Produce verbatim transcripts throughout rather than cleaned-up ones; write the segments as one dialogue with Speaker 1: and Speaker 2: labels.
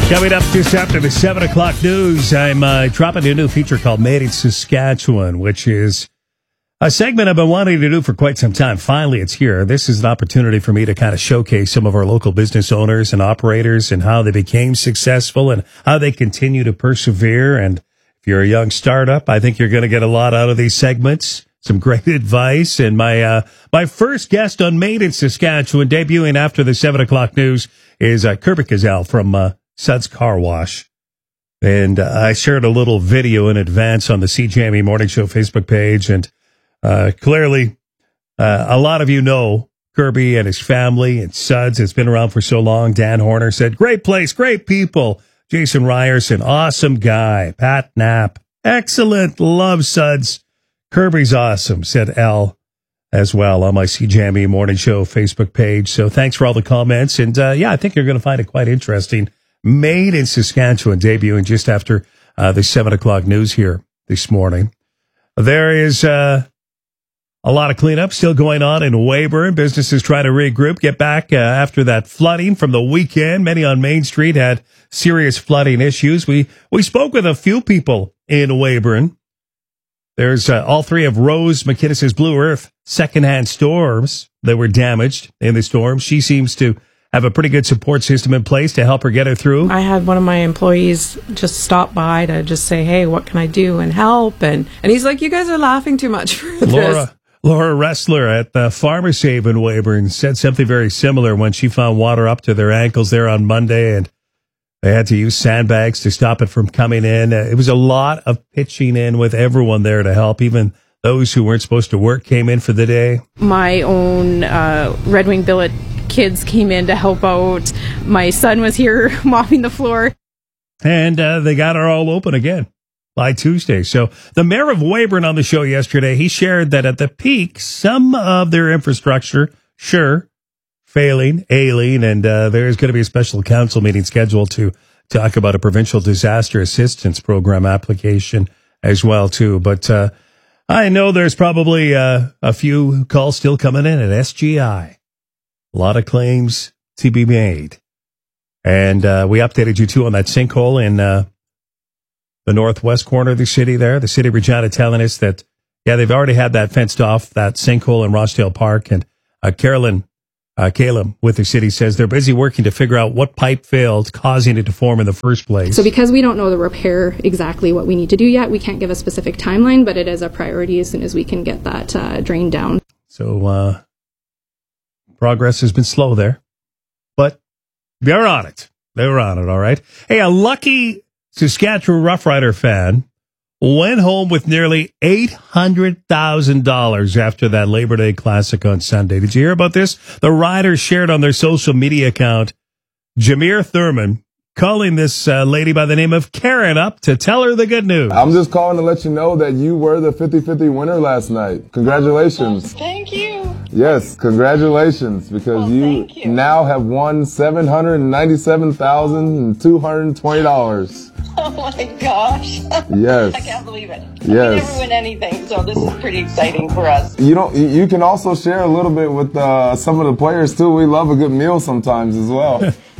Speaker 1: Coming up just after the seven o'clock news, I'm uh, dropping a new feature called Made in Saskatchewan, which is a segment I've been wanting to do for quite some time. Finally, it's here. This is an opportunity for me to kind of showcase some of our local business owners and operators and how they became successful and how they continue to persevere. And if you're a young startup, I think you're going to get a lot out of these segments. Some great advice. And my uh, my first guest on Made in Saskatchewan, debuting after the seven o'clock news, is uh, Kirby Gazelle from uh, Suds Car Wash. And uh, I shared a little video in advance on the C J M E Morning Show Facebook page. And uh, clearly, uh, a lot of you know Kirby and his family and Suds. It's been around for so long. Dan Horner said, great place, great people. Jason Ryerson, awesome guy. Pat Knapp, excellent, love Suds. Kirby's awesome, said L as well on my C J M E Morning Show Facebook page. So thanks for all the comments. And uh, yeah, I think you're going to find it quite interesting. Made in Saskatchewan, debuting just after uh, the seven o'clock news here this morning. There is uh, a lot of cleanup still going on in Weyburn. Businesses trying to regroup, get back uh, after that flooding from the weekend. Many on Main Street had serious flooding issues. We we spoke with a few people in Weyburn. There's uh, all three of Rose McInnes's Blue Earth secondhand stores that were damaged in the storm. She seems to have a pretty good support system in place to help her get her through.
Speaker 2: I had one of my employees just stop by to just say, hey, what can I do and help? And and he's like, you guys are laughing too much for this.
Speaker 1: Laura, Laura Ressler at the Farmers Save in Weyburn said something very similar when she found water up to their ankles there on Monday, and they had to use sandbags to stop it from coming in. Uh, it was a lot of pitching in with everyone there to help. Even those who weren't supposed to work came in for the day.
Speaker 3: My own uh, Red Wing Billet kids came in to help out. My son was here mopping the floor.
Speaker 1: And uh, they got her all open again by Tuesday. So the mayor of Weyburn on the show yesterday, he shared that at the peak, some of their infrastructure, sure, failing, ailing, and uh, there's going to be a special council meeting scheduled to talk about a provincial disaster assistance program application as well, too. But uh, I know there's probably uh, a few calls still coming in at S G I. A lot of claims to be made. And uh, we updated you, too, on that sinkhole in uh, the northwest corner of the city there. The city of Regina telling us that, yeah, they've already had that fenced off, that sinkhole in Rossdale Park. And uh, Carolyn uh, Caleb with the city says they're busy working to figure out what pipe failed, causing it to form in the first place.
Speaker 4: So because we don't know the repair exactly what we need to do yet, we can't give a specific timeline, but it is a priority as soon as we can get that uh, drain down.
Speaker 1: So, uh... progress has been slow there, but they're on it. They're on it, all right. Hey, a lucky Saskatchewan Rough Rider fan went home with nearly eight hundred thousand dollars after that Labor Day Classic on Sunday. Did you hear about this? The Riders shared on their social media account, Jameer Thurman calling this uh, lady by the name of Karen up to tell her the good news.
Speaker 5: I'm just calling to let you know that you were the fifty-fifty winner last night. Congratulations.
Speaker 6: Thank you.
Speaker 5: Yes, congratulations, because
Speaker 6: well,
Speaker 5: you,
Speaker 6: you
Speaker 5: now have won seven hundred ninety-seven thousand two hundred twenty dollars.
Speaker 6: Oh my gosh.
Speaker 5: Yes.
Speaker 6: I can't believe it.
Speaker 5: Yes.
Speaker 6: We never win anything, so this is pretty exciting for us.
Speaker 5: You don't. You can also share a little bit with uh, some of the players too. We love a good meal sometimes as well.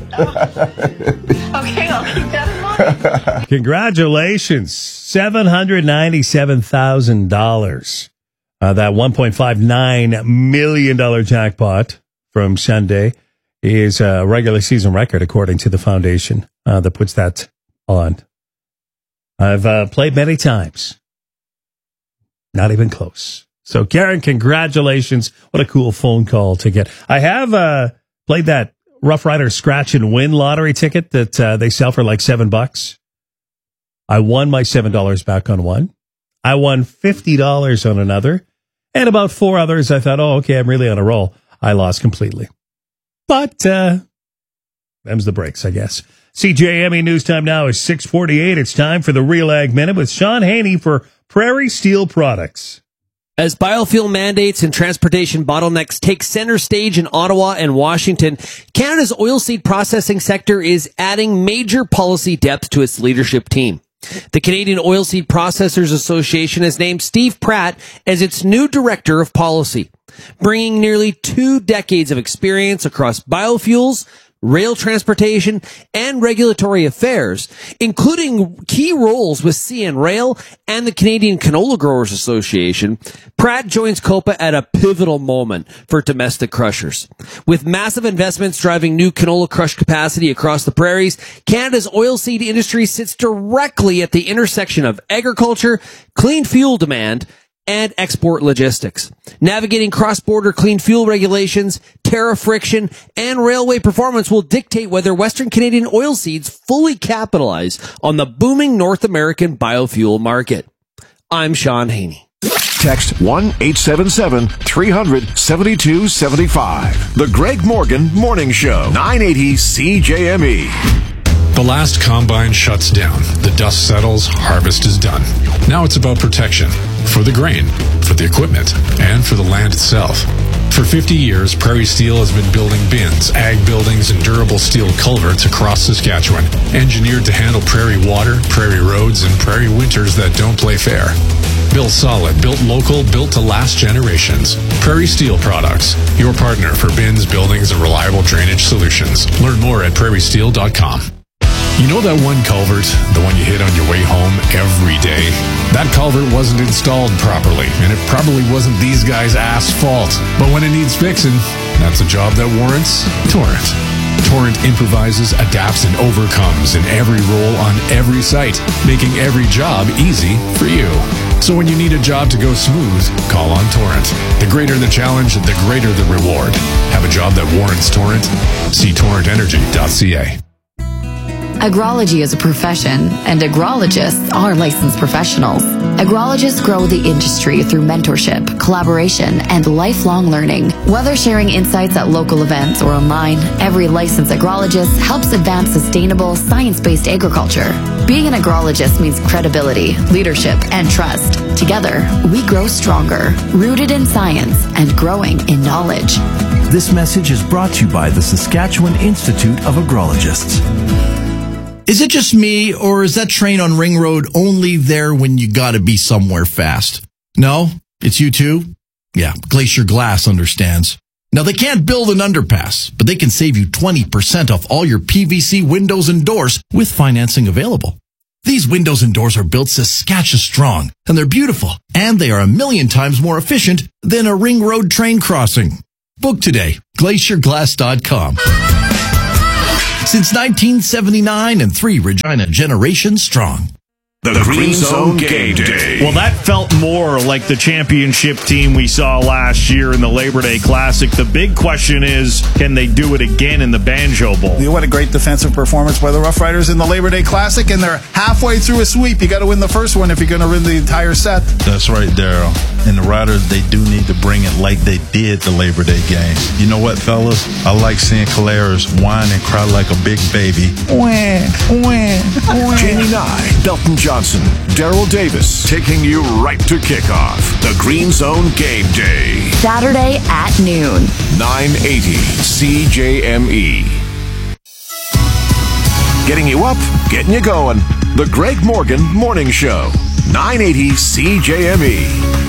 Speaker 6: Okay, I'll keep that in mind.
Speaker 1: Congratulations, seven hundred ninety-seven thousand dollars. Uh, that one point five nine million dollars jackpot from Sunday is a regular season record, according to the foundation uh, that puts that on. I've uh, played many times. Not even close. So, Karen, congratulations. What a cool phone call to get. I have uh, played that Rough Rider Scratch and Win lottery ticket that uh, they sell for like seven bucks. I won my seven dollars back on one. I won fifty dollars on another. And about four others, I thought, oh, okay, I'm really on a roll. I lost completely. But, uh, them's the breaks, I guess. C J M E News Time now is six forty-eight. It's time for the Real Ag Minute with Sean Haney for Prairie Steel Products.
Speaker 7: As biofuel mandates and transportation bottlenecks take center stage in Ottawa and Washington, Canada's oilseed processing sector is adding major policy depth to its leadership team. The Canadian Oilseed Processors Association has named Steve Pratt as its new director of policy, bringing nearly two decades of experience across biofuels, rail transportation, and regulatory affairs, including key roles with C N Rail and the Canadian Canola Growers Association. Pratt joins COPA at a pivotal moment for domestic crushers. With massive investments driving new canola crush capacity across the prairies, Canada's oilseed industry sits directly at the intersection of agriculture, clean fuel demand, and export logistics. Navigating cross-border clean fuel regulations, tariff friction, and railway performance will dictate whether Western Canadian oilseeds fully capitalize on the booming North American biofuel market. I'm Sean Haney.
Speaker 8: Text one eight seven seven, three hundred, seventy-two seventy-five. The Greg Morgan Morning Show, nine eighty C J M E.
Speaker 9: The last combine shuts down. The dust settles. Harvest is done. Now it's about protection. For the grain, for the equipment, and for the land itself. For fifty years, Prairie Steel has been building bins, ag buildings, and durable steel culverts across Saskatchewan, engineered to handle prairie water, prairie roads, and prairie winters that don't play fair. Built solid, built local, built to last generations. Prairie Steel Products, your partner for bins, buildings, and reliable drainage solutions. Learn more at prairie steel dot com. You know that one culvert, the one you hit on your way home every day? That culvert wasn't installed properly, and it probably wasn't these guys' ass fault. But when it needs fixing, that's a job that warrants Torrent. Torrent improvises, adapts, and overcomes in every role on every site, making every job easy for you. So when you need a job to go smooth, call on Torrent. The greater the challenge, the greater the reward. Have a job that warrants Torrent? See torrent energy dot c a.
Speaker 10: Agrology is a profession, and agrologists are licensed professionals. Agrologists grow the industry through mentorship, collaboration, and lifelong learning. Whether sharing insights at local events or online, every licensed agrologist helps advance sustainable, science-based agriculture. Being an agrologist means credibility, leadership, and trust. Together, we grow stronger, rooted in science and growing in knowledge.
Speaker 11: This message is brought to you by the Saskatchewan Institute of Agrologists.
Speaker 12: Is it just me, or is that train on Ring Road only there when you gotta be somewhere fast? No? It's you too? Yeah, Glacier Glass understands. Now, they can't build an underpass, but they can save you twenty percent off all your P V C windows and doors with financing available. These windows and doors are built Saskatchewan strong, and they're beautiful, and they are a million times more efficient than a Ring Road train crossing. Book today, glacier glass dot com. Since nineteen seventy-nine and three Regina generations strong.
Speaker 8: The, the Green Zone Game Day.
Speaker 13: Well, that felt more like the championship team we saw last year in the Labor Day Classic. The big question is, can they do it again in the Banjo Bowl?
Speaker 14: What a great defensive performance by the Rough Riders in the Labor Day Classic, and they're halfway through a sweep. You got to win the first one if you're going to win the entire set.
Speaker 15: That's right, Daryl. And the Riders, they do need to bring it like they did the Labor Day game. You know what, fellas? I like seeing Caleres whine and cry like a big baby.
Speaker 8: Wah, wah, wah. Jamie Nye, Belton Johnson, Daryl Davis, taking you right to kickoff. The Green Zone Game Day.
Speaker 10: Saturday at noon.
Speaker 8: nine eighty C J M E. Getting you up, getting you going. The Greg Morgan Morning Show. nine eighty C J M E.